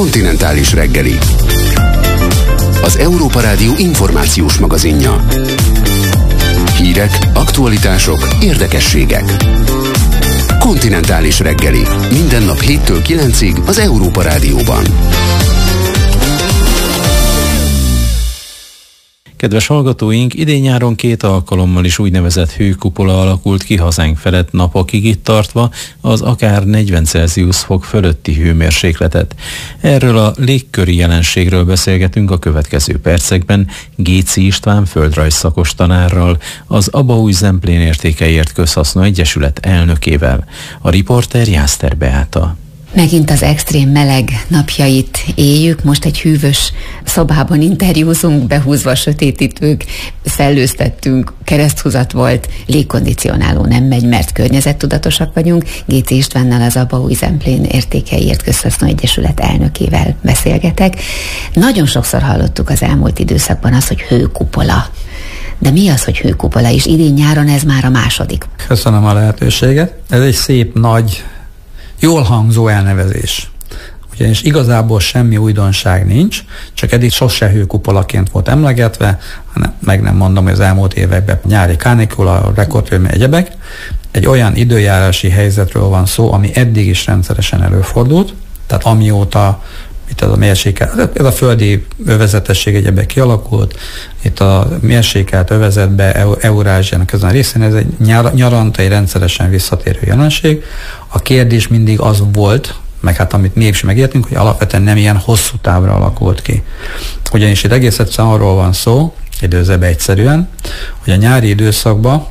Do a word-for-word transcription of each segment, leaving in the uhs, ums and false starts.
Kontinentális reggeli. Az Európa Rádió információs magazinja. Hírek, aktualitások, érdekességek. Kontinentális reggeli. Minden nap héttől kilencig az Európa Rádióban. Kedves hallgatóink, idén-nyáron két alkalommal is úgynevezett hőkupola alakult ki hazánk felett napokig itt tartva az akár negyven Celsius fok fölötti hőmérsékletet. Erről a légköri jelenségről beszélgetünk a következő percekben Géczy István földrajzszakos tanárral, az Abaúj-Zemplén Értékeiért Közhasznú Egyesület elnökével. A riporter Jászter Beáta. Megint az extrém meleg napjait éljük, most egy hűvös szobában interjúzunk, behúzva a sötétítők, szellőztettünk, kereszthúzat volt, légkondicionáló nem megy, mert környezettudatosak vagyunk. Géczy Istvánnal, az Abaúj-Zemplén Értékeiért Közhasznú Egyesület elnökével beszélgetek. Nagyon sokszor hallottuk az elmúlt időszakban azt, hogy hőkupola. De mi az, hogy hőkupola, és idén-nyáron ez már a második? Köszönöm a lehetőséget. Ez egy szép, nagy, jól hangzó elnevezés. Ugyanis igazából semmi újdonság nincs, csak eddig sose hőkupolaként volt emlegetve, hanem meg nem mondom, hogy az elmúlt években nyári kánikula, rekordhőmérséklet, egyebek. Egy olyan időjárási helyzetről van szó, ami eddig is rendszeresen előfordult, tehát amióta itt az a mérsékelt, ez a földi övezetesség egyebek kialakult, itt a mérsékelt övezetbe, Eurázsiának ezen a részén, ez egy nyar, nyaranta, egy rendszeresen visszatérő jelenség. A kérdés mindig az volt, meg hát amit mi is megértünk, hogy alapvetően nem ilyen hosszú távra alakult ki. Ugyanis itt egész egyszerűen arról van szó, időzőben egyszerűen, hogy a nyári időszakban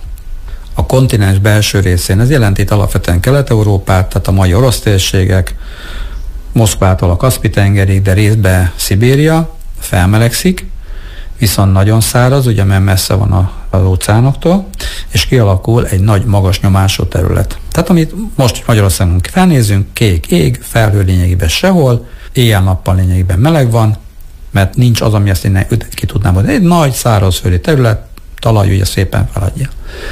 a kontinens belső részén, ez jelenti itt alapvetően Kelet-Európát, tehát a mai orosz térségek, Moszkvától a Kaszpi-tengerig, de részben Szibéria felmelegszik, viszont nagyon száraz, ugye mert messze van az óceánoktól, és kialakul egy nagy magas nyomású terület. Tehát amit most Magyarországon felnézünk, kék ég, felhő lényegében sehol, éjjel-nappal lényegében meleg van, mert nincs az, ami ezt innen ki tudnám mondani. Egy nagy szárazföldi terület, talaj ugye szépen feladja.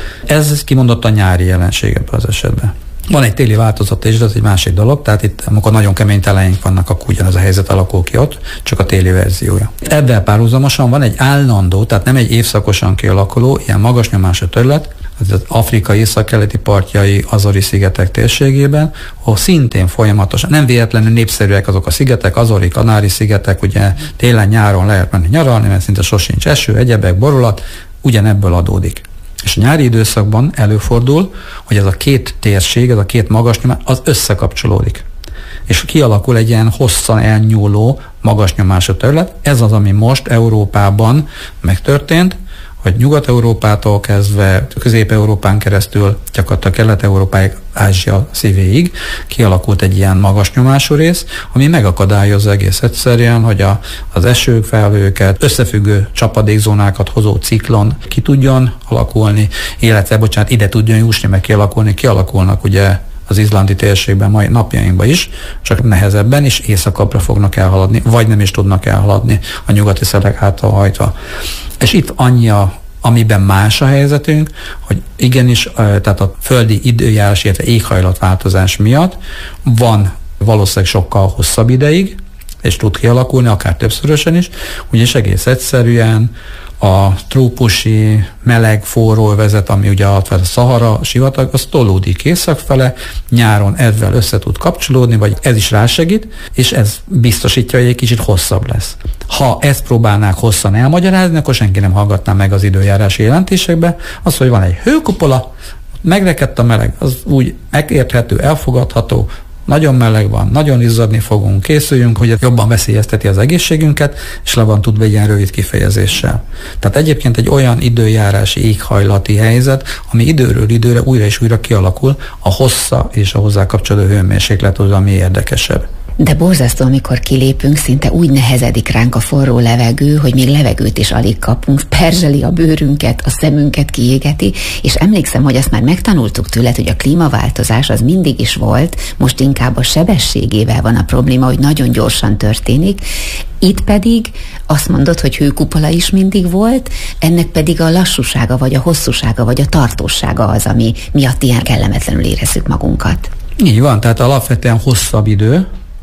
Ez kimondott a nyári jelenség ebben az esetben. Van egy téli változata is, de ez egy másik dolog, tehát itt, amikor nagyon kemény teleink vannak, akkor ugyanaz a helyzet alakul ki ott, csak a téli verziója. Ebben párhuzamosan van egy állandó, tehát nem egy évszakosan kialakuló, ilyen magas nyomású terület, az Afrika északkeleti partjai, Azori-szigetek térségében, ahol szintén folyamatosan, nem véletlenül népszerűek azok a szigetek, Azori, Kanári-szigetek, ugye télen-nyáron lehet menni nyaralni, mert szinte sosincs eső, egyebek, borulat, ugyanebből adódik. És a nyári időszakban előfordul, hogy ez a két térség, ez a két magas nyomás, az összekapcsolódik. És kialakul egy ilyen hosszan elnyúló magas nyomású terület. Ez az, ami most Európában megtörtént, hogy Nyugat-Európától kezdve Közép-Európán keresztül gyakorlatilag Kelet-Európáig, Ázsia szívéig kialakult egy ilyen magas nyomású rész, ami megakadályozza egész egyszerűen, hogy a, az esők, felhőket, összefüggő csapadékzónákat hozó ciklon ki tudjon alakulni, illetve, bocsánat, ide tudjon jusni, meg kialakulni, kialakulnak ugye az izlandi térségben mai napjainkban is, csak nehezebben, és északabbra fognak elhaladni, vagy nem is tudnak elhaladni a nyugati szelek által hajtva. És itt annyi a, amiben más a helyzetünk, hogy igenis, tehát a földi időjárás, illetve éghajlatváltozás miatt van valószínűleg sokkal hosszabb ideig, és tud kialakulni, akár többszörösen is, úgyis egész egyszerűen a trópusi, meleg, forró övezet, ami ugye a Szahara sivatag, az tolódik északfele, nyáron ezzel össze tud kapcsolódni, vagy ez is rásegít, és ez biztosítja, hogy egy kicsit hosszabb lesz. Ha ezt próbálnák hosszan elmagyarázni, akkor senki nem hallgatná meg az időjárási jelentésekbe. Az, hogy van egy hőkupola, megrekedt a meleg, az úgy megérthető, elfogadható, nagyon meleg van, nagyon izzadni fogunk, készüljünk, hogy ez jobban veszélyezteti az egészségünket, és le van tudva egy ilyen rövid kifejezéssel. Tehát egyébként egy olyan időjárási, éghajlati helyzet, ami időről időre újra és újra kialakul, a hossza és a hozzá kapcsolódó hőmérséklet az, ami érdekesebb. De borzasztó, amikor kilépünk, szinte úgy nehezedik ránk a forró levegő, hogy még levegőt is alig kapunk, perzseli a bőrünket, a szemünket kiégeti, és emlékszem, hogy azt már megtanultuk tőled, hogy a klímaváltozás az mindig is volt, most inkább a sebességével van a probléma, hogy nagyon gyorsan történik. Itt pedig azt mondod, hogy hőkupola is mindig volt, ennek pedig a lassúsága, vagy a hosszúsága, vagy a tartósága az, ami miatt ilyen kellemetlenül érezzük magunkat. Így van, tehát alapvetően hosszabb idő,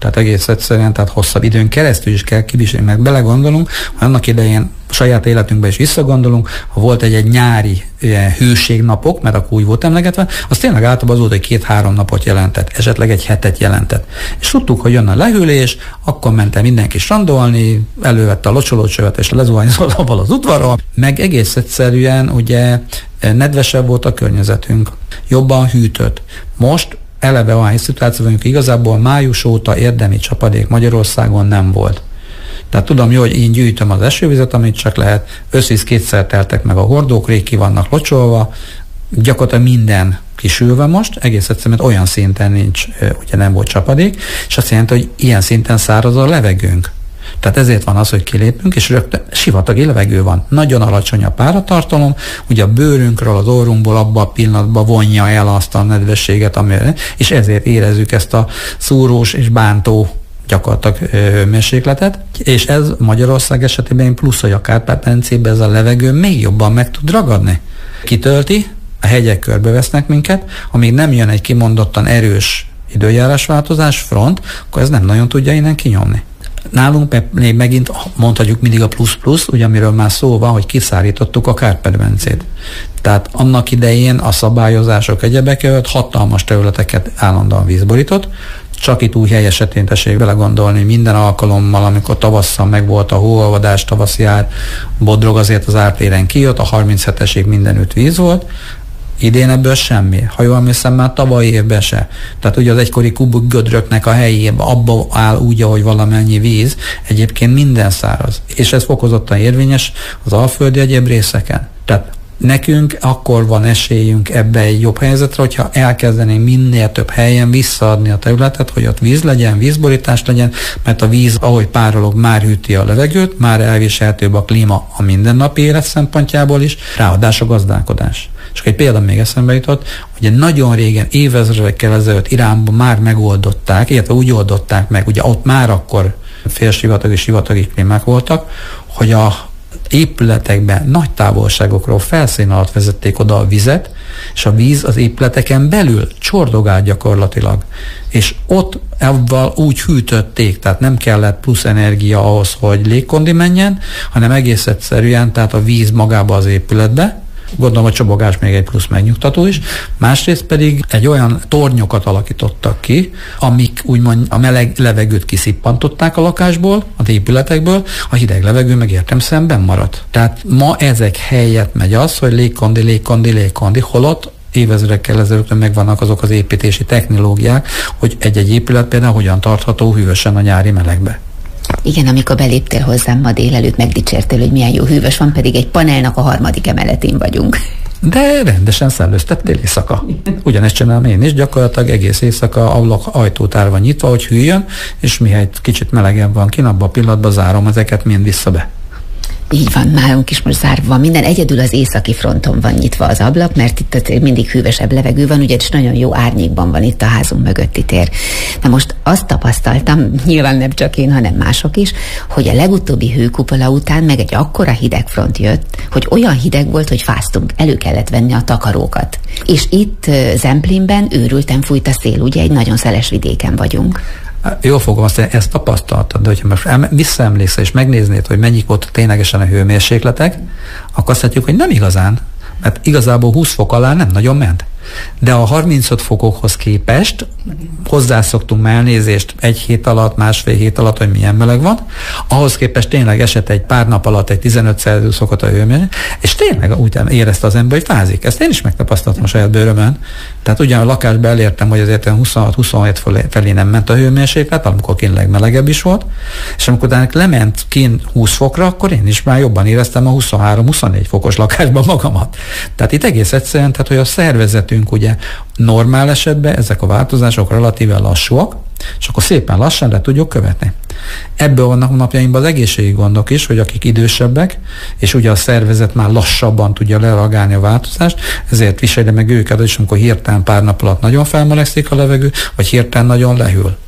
Tehát egész egyszerűen, tehát hosszabb időn keresztül is kell kiviselni, meg belegondolunk, hogy annak idején saját életünkben is visszagondolunk, ha volt egy-egy nyári ilyen hőségnapok, mert akkor úgy volt emlegetve, az tényleg általában az volt, hogy két-három napot jelentett, esetleg egy hetet jelentett. És tudtuk, hogy jön a lehűlés, akkor ment el mindenki strandolni, elővette a locsolócsövet és lezuhanyzott abban az udvaron, meg egész egyszerűen ugye nedvesebb volt a környezetünk, jobban hűtött. Most eleve olyan szituáció vagyunk, igazából május óta érdemi csapadék Magyarországon nem volt. Tehát tudom jó, hogy én gyűjtöm az esővizet, amit csak lehet, összvíz kétszer teltek meg a hordók, rég ki vannak locsolva, gyakorlatilag minden kisülve most, egész egyszerűen olyan szinten nincs, ugye nem volt csapadék, és azt jelenti, hogy ilyen szinten száraz a levegőnk. Tehát ezért van az, hogy kilépünk, és rögtön sivatagi levegő van. Nagyon alacsony a páratartalom, ugye a bőrünkről, az orrunkból abban a pillanatban vonja el azt a nedvességet, amire, és ezért érezzük ezt a szúrós és bántó gyakorlatilag hőmérsékletet, és ez Magyarország esetében plusz, hogy a Kárpát-medencében ez a levegő még jobban meg tud ragadni. Kitölti, a hegyek körbevesznek minket, amíg nem jön egy kimondottan erős időjárásváltozás, front, akkor ez nem nagyon tudja innen kinyomni. Nálunk még megint mondhatjuk mindig a plusz-plusz, ugye amiről már szó van, hogy kiszárítottuk a Kárpát-medencét. Tehát annak idején a szabályozások egyebek előtt hatalmas területeket állandóan vízborított, csak itt új hely esetén tessék belegondolni, minden alkalommal, amikor tavasszal megvolt a hóolvadás, tavaszi ár, Bodrog azért az ártéren kijött, a harminchetesig mindenütt víz volt, idén ebből semmi. Ha jól emlékszem, már tavaly évben se. Tehát ugye az egykori kubik gödröknek a helyében abba áll úgy, ahogy valamennyi víz, egyébként minden száraz. És ez fokozottan érvényes az alföldi egyéb részeken. Tehát nekünk akkor van esélyünk ebbe egy jobb helyzetre, hogyha elkezdenénk minél több helyen visszaadni a területet, hogy ott víz legyen, vízborítás legyen, mert a víz, ahogy párolog, már hűti a levegőt, már elviselhetőbb a klíma a mindennapi élet szempontjából is, ráadás a gazdálkodás. És egy példa még eszembe jutott, ugye nagyon régen, évezredekkel ezelőtt Iránban már megoldották, illetve úgy oldották meg, ugye ott már akkor félsivatagi, sivatagi klímák voltak, hogy a épületekben nagy távolságokról felszín alatt vezették oda a vizet, és a víz az épületeken belül csordogált gyakorlatilag. És ott ebben úgy hűtötték, tehát nem kellett plusz energia ahhoz, hogy légkondi menjen, hanem egész egyszerűen, tehát a víz magába az épületbe, gondolom a csobogás még egy plusz megnyugtató is, másrészt pedig egy olyan tornyokat alakítottak ki, amik úgymond a meleg levegőt kiszippantották a lakásból, az épületekből, a hideg levegő meg értelemszerűen benn maradt. Tehát ma ezek helyett megy az, hogy légkondi, légkondi, légkondi, holott évezredekkel ezelőtt megvannak azok az építési technológiák, hogy egy-egy épület például hogyan tartható hűvösen a nyári melegbe. Igen, amikor beléptél hozzám ma délelőtt, megdicsértél, hogy milyen jó hűvös van, pedig egy panelnak a harmadik emeletén vagyunk. De rendesen szellőztettél éjszaka. Ugyanezt csinálom én is, gyakorlatilag egész éjszaka ablak ajtótárva nyitva, hogy hűljön, és mihelyt kicsit melegebb van kint, abban a pillanatban zárom ezeket mind vissza be. Így van, nálunk is most zárva van minden, egyedül az északi fronton van nyitva az ablak, mert itt mindig hűvösebb levegő van, ugyanis nagyon jó árnyékban van itt a házunk mögötti tér. Na most azt tapasztaltam, nyilván nem csak én, hanem mások is, hogy a legutóbbi hőkupola után meg egy akkora hidegfront jött, hogy olyan hideg volt, hogy fáztunk, elő kellett venni a takarókat. És itt Zemplénben őrülten fújt a szél, ugye egy nagyon szeles vidéken vagyunk. Jól fogom azt, hogy ezt tapasztaltad, de hogyha most visszaemlékszel és megnéznéd, hogy mennyik volt ténylegesen a hőmérsékletek, akkor azt látjuk, hogy nem igazán, mert igazából húsz fok alá nem nagyon ment. De a harmincöt fokokhoz képest hozzászoktunk elnézést egy hét alatt, másfél hét alatt, hogy milyen meleg van, ahhoz képest tényleg esett egy pár nap alatt egy tizenöt Celsius fokot a hőmérséklet, és tényleg úgy érezte az ember, hogy fázik. Ezt én is megtapasztaltam a saját bőrömön. Tehát ugyan a lakásba elértem, hogy azért huszonhat-huszonhét felé nem ment a hőmérséklet, amikor kint legmelegebb is volt, és amikor utána lement kint húsz fokra, akkor én is már jobban éreztem a huszonhárom-huszonnégy fokos lakásban magamat. Tehát itt egész egyszerűen, tehát hogy a szervezetünk ugye normál esetben ezek a változások relatíve lassúak, és akkor szépen lassan le tudjuk követni. Ebből vannak napjainkban az egészségi gondok is, hogy akik idősebbek, és ugye a szervezet már lassabban tudja lereagálni a változást, ezért viselje meg őket, és amikor hirtelen pár nap alatt nagyon felmelegszik a levegő, vagy hirtelen nagyon lehűl.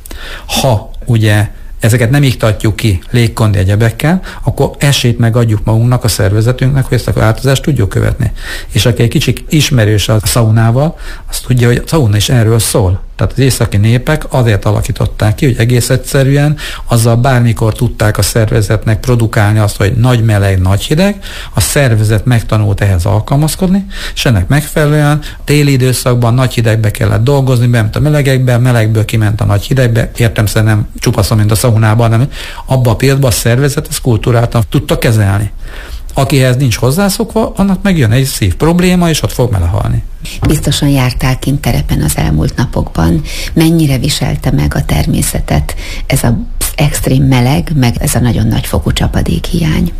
Ha ugye ezeket nem iktatjuk ki légkondi egyebekkel, akkor esélyt megadjuk magunknak, a szervezetünknek, hogy ezt a változást tudjuk követni. És aki egy kicsit ismerős a szaunával, azt tudja, hogy a szauna is erről szól. Tehát az északi népek azért alakították ki, hogy egész egyszerűen azzal bármikor tudták a szervezetnek produkálni azt, hogy nagy meleg, nagy hideg, a szervezet megtanult ehhez alkalmazkodni, és ennek megfelelően téli időszakban nagy hidegbe kellett dolgozni, bement a melegekbe, melegből kiment a nagy hidegbe, értelemszerűen nem csupaszom, mint a szaunában, hanem abban a pillanatban a szervezet ezt kultúráltan tudta kezelni. Akihez nincs hozzászokva, annak megjön egy szív probléma, és ott fog belehalni. Biztosan jártál kint terepen az elmúlt napokban. Mennyire viselte meg a természetet ez az extrém meleg, meg ez a nagyon nagy fokú csapadékhiány?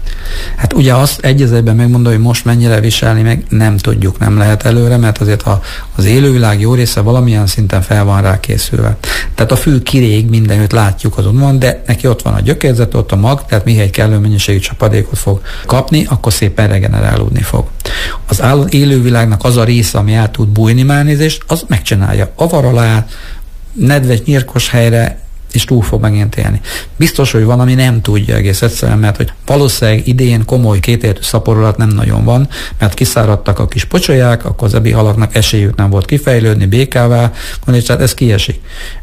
Hát ugye azt egy az egyben megmondom, hogy most mennyire viselni, meg nem tudjuk, nem lehet előre, mert azért a, az élővilág jó része valamilyen szinten fel van rá készülve. Tehát a fű kirég, mindenütt látjuk azon van, de neki ott van a gyökérzet, ott a mag, tehát mihely kellő mennyiségű csapadékot fog kapni, akkor szépen regenerálódni fog. Az állat élővilágnak az a része, ami el tud bújni mánézést, az megcsinálja. Avar alá, nedves, nyírkos helyre, és túl fog megint élni. Biztos, hogy van, ami nem tudja egész egyszerűen, mert hogy valószínűleg idén komoly kétértű szaporulat nem nagyon van, mert kiszáradtak a kis pocsolyák, akkor az ebi halaknak esélyük nem volt kifejlődni békává, és tehát ez kiesik.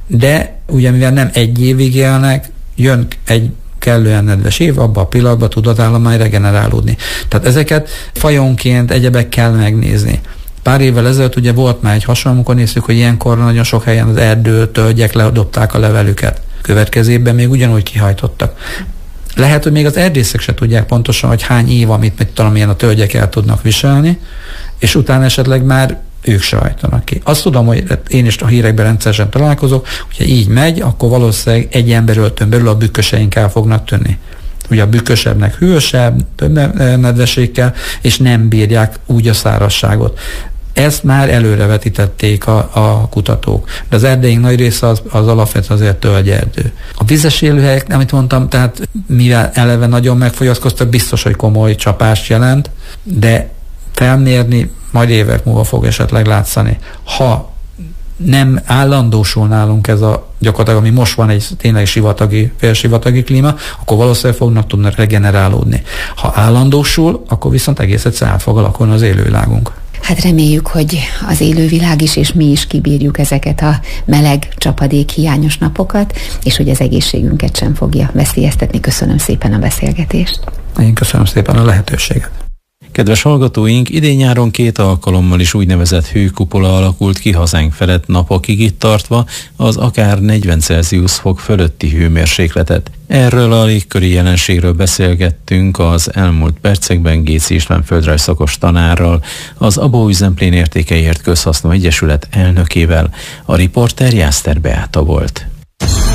De ugye mivel nem egy évig élnek, jön egy kellően nedves év, abban a pillanatban tudatállomány regenerálódni. Tehát ezeket fajonként egyebek kell megnézni. Pár évvel ezelőtt ugye volt már egy hasonló, amikor néztük, hogy ilyenkor nagyon sok helyen az erdő, tölgyek ledobták a levelüket. Következőben még ugyanúgy kihajtottak. Lehet, hogy még az erdészek se tudják pontosan, hogy hány év, amit mit tudom, ilyen a tölgyek el tudnak viselni, és utána esetleg már ők se hajtanak ki. Azt tudom, hogy én is a hírekben rendszeresen találkozok, hogyha így megy, akkor valószínűleg egy emberöltön belül a bükköseink el fognak tűnni. Ugye a bükkösebbnek hűvösebb, több nedvesség kell, és nem bírják úgy a szárazságot. Ezt már előrevetítették a, a kutatók. De az erdélyünk nagy része az, az alapvetően azért tölgyerdő. A vizes élőhelyek, amit mondtam, tehát mivel eleve nagyon megfogyatkoztak, biztos, hogy komoly csapást jelent, de felmérni majd évek múlva fog esetleg látszani. Ha nem állandósul nálunk ez a gyakorlatilag, ami most van egy tényleg sivatagi, félsivatagi klíma, akkor valószínűleg fognak tudni regenerálódni. Ha állandósul, akkor viszont egész egyszerűen át fog alakulni az élővilágunk. Hát reméljük, hogy az élővilág is, és mi is kibírjuk ezeket a meleg, csapadék hiányos napokat, és hogy az egészségünket sem fogja veszélyeztetni. Köszönöm szépen a beszélgetést. Én köszönöm szépen a lehetőséget. Kedves hallgatóink, idén-nyáron két alkalommal is úgynevezett hőkupola alakult ki hazánk felett napokig itt tartva az akár negyven Celsius fok fölötti hőmérsékletet. Erről a légköri jelenségről beszélgettünk az elmúlt percekben Géczy István földrajzszakos tanárral, az Abó Üzemplén Értékeiért Közhasznú Egyesület elnökével. A riporter Jászter Beáta volt.